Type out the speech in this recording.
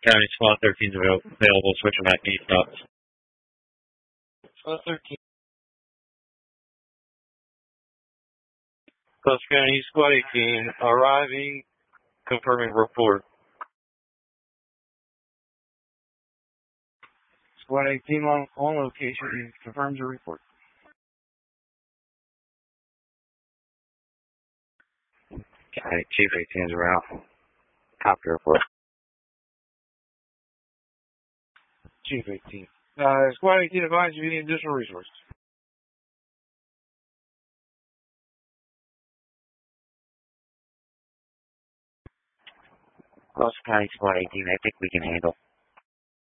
County Squad 13 is available. Switching back to stops. Squad 13. Coast County Squad 18 arriving. Confirming report. Squad 18 on location. Confirms your report. County Chief 18 is around. Copy report. Chief 18. Squad 18 advise you need additional resources. Coast County Squad 18, I think we can handle.